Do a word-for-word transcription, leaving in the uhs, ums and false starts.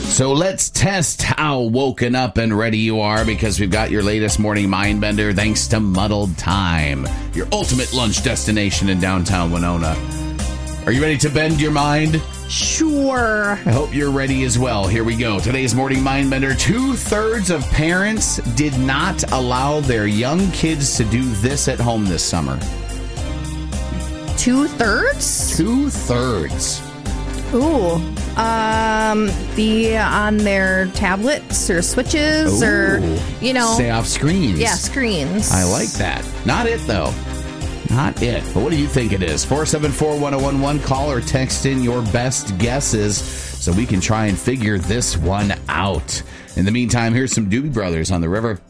So let's test how woken up and ready you are, because we've got your latest morning mind bender thanks to Muddled Time, your ultimate lunch destination in downtown Winona. Are you ready to bend your mind? Sure. I hope you're ready as well. Here we go. Today's morning mind bender. Two-thirds of parents did not allow their young kids to do this at home this summer. Two-thirds? Two-thirds. Ooh. Um, be on their tablets or switches. Ooh. Or, you know. Stay off screens. Yeah, screens. I like that. Not it, though. Not it. But what do you think it is? four seven four, one oh one one. Call or text in your best guesses so we can try and figure this one out. In the meantime, here's some Doobie Brothers on the river.